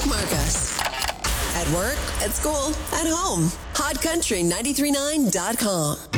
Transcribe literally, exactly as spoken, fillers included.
Bookmark us. At work, at school, at home. hot country nine three nine dot com.